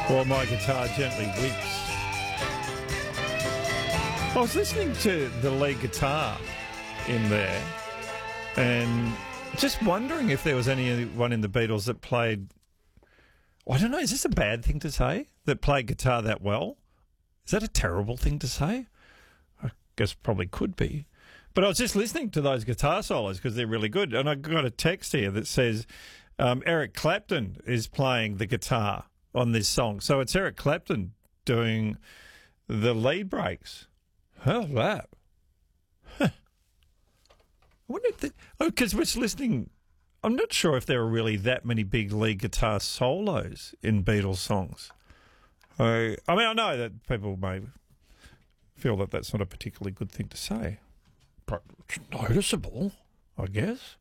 While my guitar gently weeps. I was listening to the lead guitar in there and just wondering if there was anyone in the Beatles that played, I don't know, is this a bad thing to say, that played guitar that well? Is that a terrible thing to say? I guess probably could be. But I was just listening to those guitar solos because they're really good. And I got a text here that says Eric Clapton is playing the guitar on this song. So it's Eric Clapton doing the lead breaks. How's that? Huh. I wonder if because we're listening, I'm not sure if there are really that many big lead guitar solos in Beatles songs. I mean, I know that people may feel that that's not a particularly good thing to say, but it's noticeable, I guess.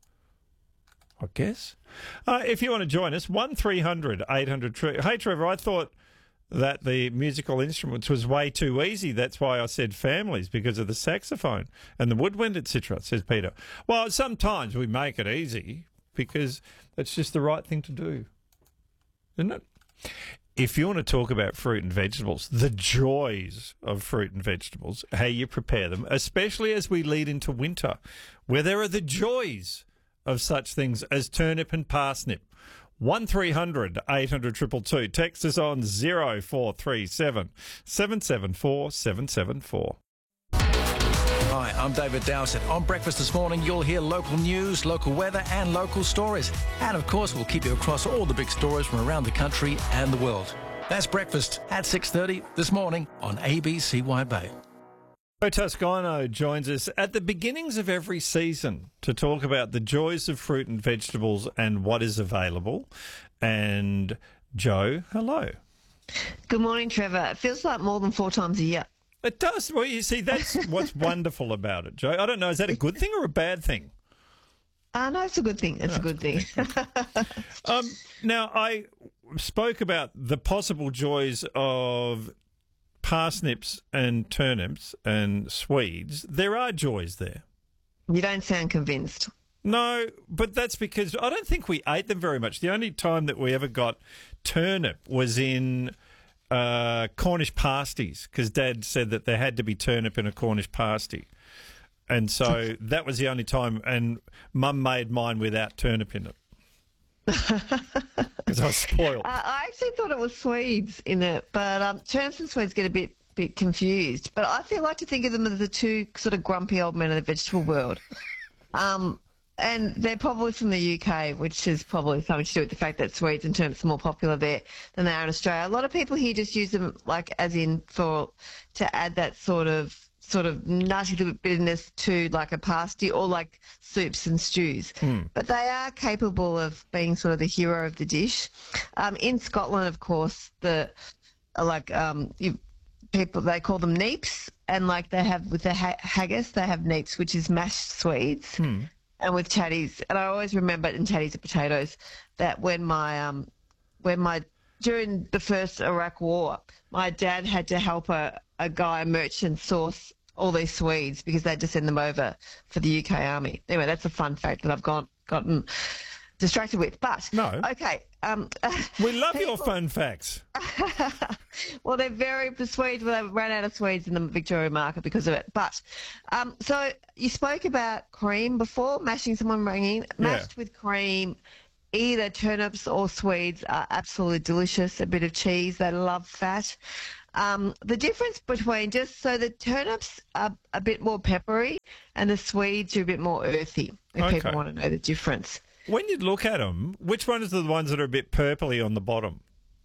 If you want to join us, 1300 800. Hey, Trevor, I thought that the musical instruments was way too easy. That's why I said families, because of the saxophone and the woodwind, etc., says Peter. Well, sometimes we make it easy because it's just the right thing to do, isn't it? If you want to talk about fruit and vegetables, the joys of fruit and vegetables, how you prepare them, especially as we lead into winter, where there are the joys of such things as turnip and parsnip. 1300 800 222. Text us on 0437 774 774. Hi, I'm David Dowsett. On Breakfast this morning, you'll hear local news, local weather and local stories. And of course, we'll keep you across all the big stories from around the country and the world. That's Breakfast at 6:30 this morning on ABCYB. Joe Toscano joins us at the beginnings of every season to talk about the joys of fruit and vegetables and what is available. And Joe, hello. Good morning, Trevor. It feels like more than 4 times a year. It does. Well, you see, that's what's wonderful about it, Joe. I don't know, is that a good thing or a bad thing? No, it's a good thing. It's a good thing. Now, I spoke about the possible joys of parsnips and turnips and Swedes. There are joys there. You don't sound convinced. No, but that's because I don't think we ate them very much. The only time that we ever got turnip was in Cornish pasties, because Dad said that there had to be turnip in a Cornish pasty. And so that was the only time, and Mum made mine without turnip in it. Because I was spoiled. I actually thought it was Swedes in it, but turnips and Swedes get a bit confused. But I feel like to think of them as the two sort of grumpy old men of the vegetable world. And they're probably from the UK, which is probably something to do with the fact that Swedes and turnips are more popular there than they are in Australia. A lot of people here just use them like as in to add that sort of nutty little bitterness to like a pasty or like soups and stews. But they are capable of being sort of the hero of the dish. In Scotland, of course, people, they call them neeps, and like they have with the haggis, they have neeps, which is mashed Swedes. And with chatties, and I always remember in chatties and potatoes that when during the first Iraq War, my dad had to help a merchant source all these Swedes because they had to send them over for the UK Army. Anyway, that's a fun fact that I've gotten distracted with. But no, okay, we love your fun facts. Well, they're very Swedes. Well, they ran out of Swedes in the Victoria market because of it. But so you spoke about cream before, mashing someone ringing. Mashed with cream, either turnips or Swedes are absolutely delicious. A bit of cheese, they love fat. The difference between the turnips are a bit more peppery and the Swedes are a bit more earthy, if people want to know the difference. When you look at them, which ones are the ones that are a bit purpley on the bottom?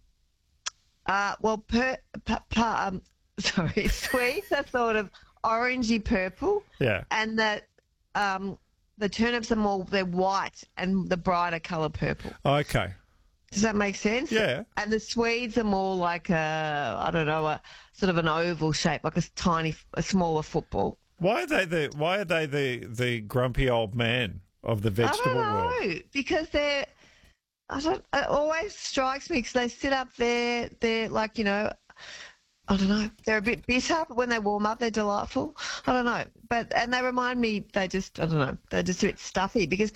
Swedes are sort of orangey purple. Yeah. And the turnips are they're white and the brighter colour purple. Okay. Does that make sense? Yeah. And the Swedes are more like a sort of an oval shape, like a smaller football. Why are they the grumpy old man of the vegetable world? I don't know, because it always strikes me because they sit up there, they're like, I don't know. They're a bit bitter, but when they warm up, they're delightful. I don't know. And they remind me, I don't know, they're just a bit stuffy because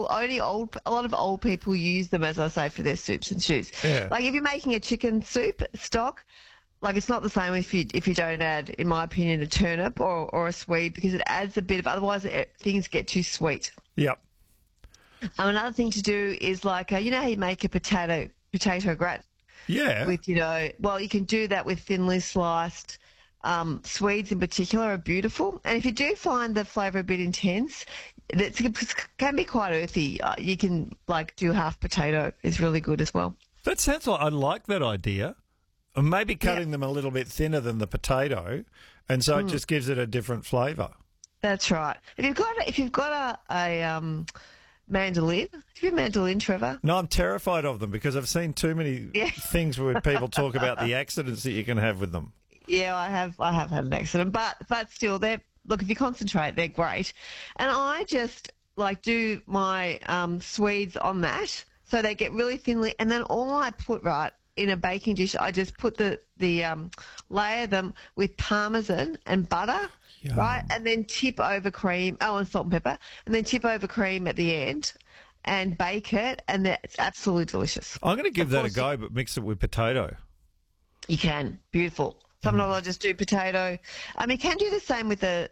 a lot of old people use them, as I say, for their soups and stews. Yeah. Like if you're making a chicken soup stock, like it's not the same if you don't add, in my opinion, a turnip or a swede because it adds a bit of, otherwise things get too sweet. Yep. Another thing to do is like, you know how you make a potato gratin? Yeah. With, well, you can do that with thinly sliced Swedes in particular are beautiful. And if you do find the flavour a bit intense, it can be quite earthy. You can, do half potato is really good as well. That sounds like I like that idea. Maybe cutting them a little bit thinner than the potato, and so it just gives it a different flavour. That's right. If you've got a mandolin, have you a mandolin, Trevor? No, I'm terrified of them because I've seen too many things where people talk about the accidents that you can have with them. Yeah, I have had an accident, but still, if you concentrate, they're great. And I just do my Swedes on that, so they get really thinly, and then all I put in a baking dish, I just put the layer them with Parmesan and butter. Yum. Right, and then tip over cream, and salt and pepper, and then tip over cream at the end and bake it, and it's absolutely delicious. I'm going to give that a go, but mix it with potato. You can. Beautiful. Sometimes I just do potato. You can do the same with the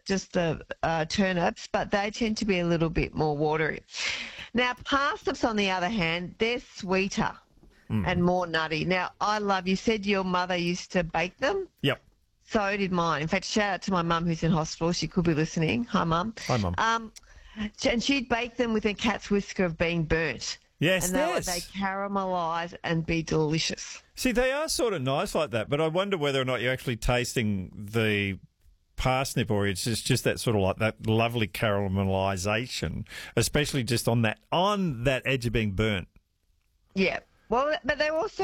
turnips, but they tend to be a little bit more watery. Now, parsnips, on the other hand, they're sweeter and more nutty. Now, you said your mother used to bake them? Yep. So did mine. In fact, shout out to my mum who's in hospital. She could be listening. Hi, Mum. Hi, Mum. And she'd bake them with a cat's whisker of being burnt. Yes, and they caramelise and be delicious. See, they are sort of nice like that, but I wonder whether or not you're actually tasting the parsnip or it's just that sort of like that lovely caramelisation, especially just on that edge of being burnt. Yeah. Well, but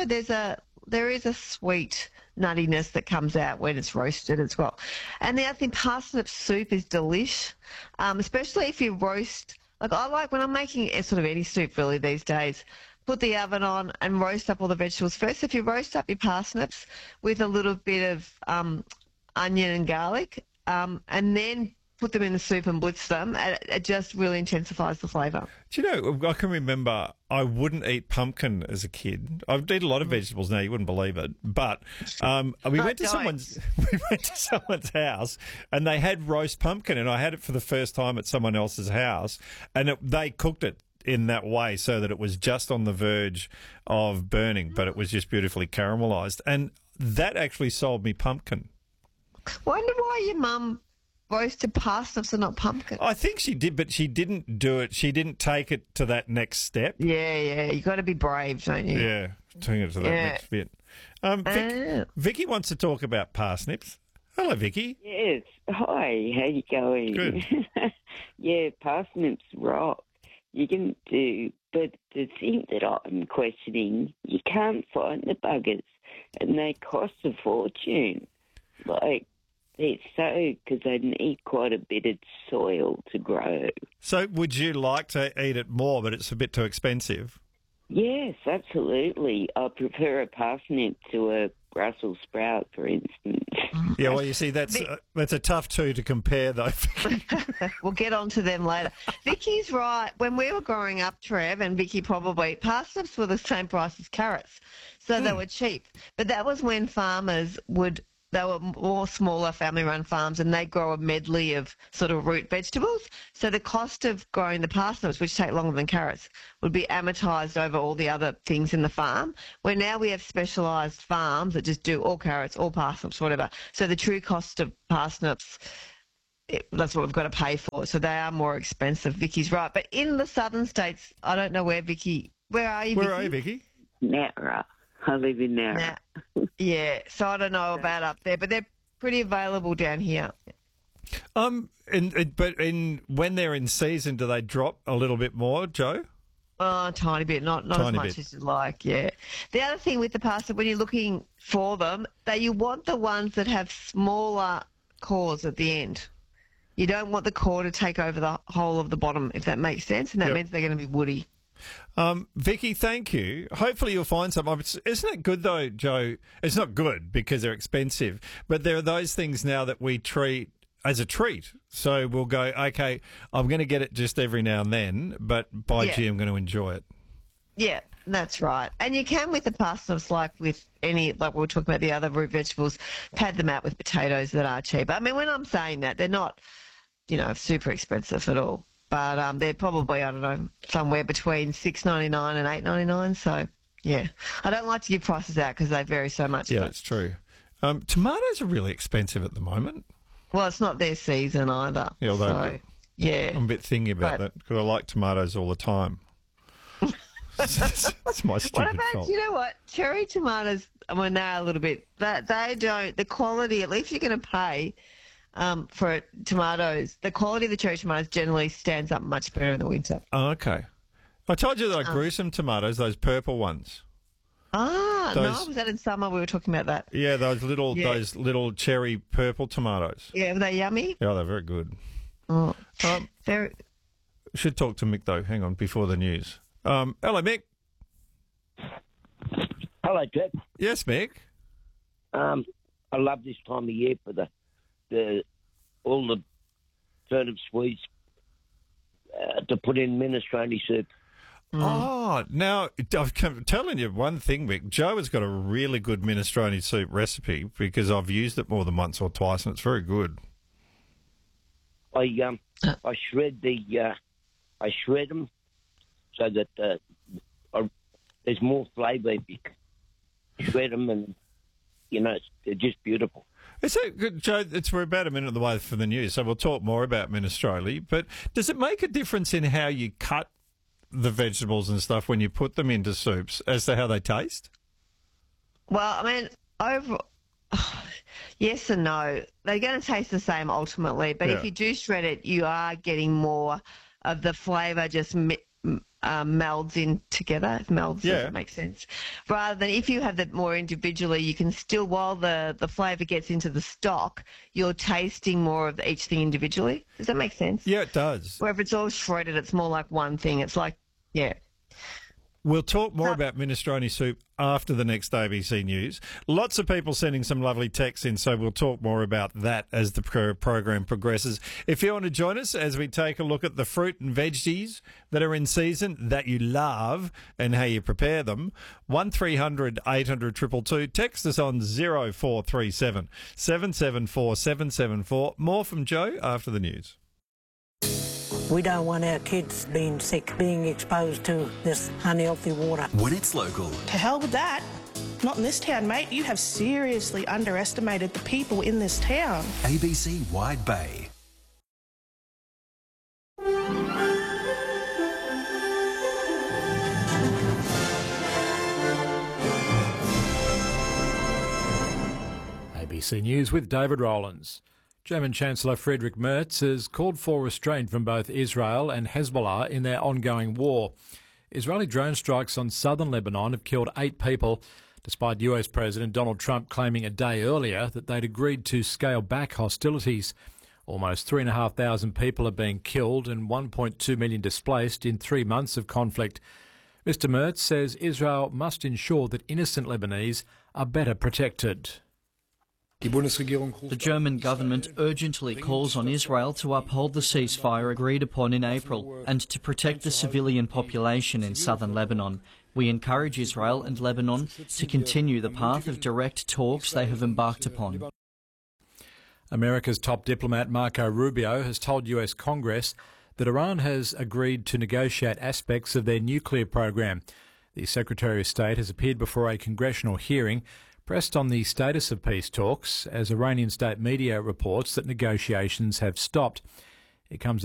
there is a sweet nuttiness that comes out when it's roasted as well. And the other thing, parsnip soup is delish, especially if you roast. I like when I'm making sort of any soup really these days, put the oven on and roast up all the vegetables first. If you roast up your parsnips with a little bit of onion and garlic, and then put them in the soup and blitz them, it just really intensifies the flavour. Do you know, I can remember I wouldn't eat pumpkin as a kid. I've eaten a lot of vegetables now, you wouldn't believe it. But we went to someone's house and they had roast pumpkin, and I had it for the first time at someone else's house, and they cooked it in that way so that it was just on the verge of burning, but it was just beautifully caramelised. And that actually sold me pumpkin. Wonder why your mum roasted parsnips and not pumpkin. I think she did, but she didn't do it. She didn't take it to that next step. Yeah. You got to be brave, don't you? Yeah, taking it to that next bit. Vicky wants to talk about parsnips. Hello, Vicky. Yes. Hi, how you going? Good. Yeah, parsnips rock. You can do, but the thing that I'm questioning, you can't find the buggers, and they cost a fortune. Because they need quite a bit of soil to grow. So would you like to eat it more, but it's a bit too expensive? Yes, absolutely. I prefer a parsnip to a Brussels sprout, for instance. Yeah, well, you see, that's a tough two to compare, though. We'll get on to them later. Vicky's right. When we were growing up, Trev, and Vicky probably, parsnips were the same price as carrots, so they were cheap. But that was when they were more smaller family-run farms, and they grow a medley of sort of root vegetables. So the cost of growing the parsnips, which take longer than carrots, would be amortised over all the other things in the farm, where now we have specialised farms that just do all carrots, all parsnips, whatever. So the true cost of parsnips, that's what we've got to pay for. So they are more expensive. Vicky's right. But in the southern states, I don't know where are you, Vicky? Where are you, Vicky? Nara. I live in Nara. Yeah, so I don't know about up there, but they're pretty available down here. When they're in season, do they drop a little bit more, Joe? Oh, a tiny bit, not as much as you'd like, yeah. The other thing with the parsnip, when you're looking for them, that you want the ones that have smaller cores at the end. You don't want the core to take over the whole of the bottom, if that makes sense, and that means they're going to be woody. Vicky, thank you. Hopefully you'll find some. Isn't it good though, Joe? It's not good because they're expensive, but there are those things now that we treat as a treat. So we'll go, okay, I'm going to get it just every now and then, but by gee, I'm going to enjoy it. Yeah, that's right. And you can with the parsnips, like with any, like we were talking about the other root vegetables, pad them out with potatoes that are cheap. I mean, when I'm saying that, they're not, super expensive at all. But they're probably, I don't know, somewhere between $6.99 and $8.99. So, yeah. I don't like to give prices out because they vary so much. Yeah, it's true. Tomatoes are really expensive at the moment. Well, it's not their season either. Yeah, so, yeah. I'm a bit thingy about that because I like tomatoes all the time. That's my stupid What about, fault. you know what? Cherry tomatoes, when they're a little bit, they don't, the quality, at least you're going to pay for tomatoes, the quality of the cherry tomatoes generally stands up much better in the winter. Oh, okay. I told you that I grew some tomatoes, those purple ones. No, was that in summer? We were talking about that. Yeah, those little cherry purple tomatoes. Yeah, were they yummy? Yeah, they're very good. Oh, very. Should talk to Mick though. Hang on, before the news. Hello, Mick. Hello, Ted. Yes, Mick. I love this time of year for all the turnip sweets to put in minestrone soup. Oh, now, I'm telling you one thing, Mick. Joe has got a really good minestrone soup recipe because I've used it more than once or twice and it's very good. I shred them so that there's more flavour. Shred them and, they're just beautiful. Is that good, Joe? We're about a minute of the way for the news, so we'll talk more about minestrone. But does it make a difference in how you cut the vegetables and stuff when you put them into soups as to how they taste? Well, I mean, yes and no. They're going to taste the same ultimately, but if you do shred it, you are getting more of the flavour just melds in together. It melds, does it make sense? Rather than if you have that more individually, you can still, while the flavour gets into the stock, you're tasting more of each thing individually. Does that make sense? Yeah, it does. Where if it's all shredded, it's more like one thing. It's like, We'll talk more about minestrone soup after the next ABC News. Lots of people sending some lovely texts in, so we'll talk more about that as the program progresses. If you want to join us as we take a look at the fruit and veggies that are in season that you love and how you prepare them, 1300 800 222. Text us on 0437 774 774. More from Joe after the news. We don't want our kids being sick, being exposed to this unhealthy water. When it's local. To hell with that. Not in this town, mate. You have seriously underestimated the people in this town. ABC Wide Bay. ABC News with David Rowlands. German Chancellor Friedrich Merz has called for restraint from both Israel and Hezbollah in their ongoing war. Israeli drone strikes on southern Lebanon have killed 8 people, despite US President Donald Trump claiming a day earlier that they'd agreed to scale back hostilities. Almost 3,500 people have been killed and 1.2 million displaced in 3 months of conflict. Mr. Merz says Israel must ensure that innocent Lebanese are better protected. The German government urgently calls on Israel to uphold the ceasefire agreed upon in April and to protect the civilian population in southern Lebanon. We encourage Israel and Lebanon to continue the path of direct talks they have embarked upon. America's top diplomat Marco Rubio has told US Congress that Iran has agreed to negotiate aspects of their nuclear program. The Secretary of State has appeared before a congressional hearing pressed on the status of peace talks as Iranian state media reports that negotiations have stopped. It comes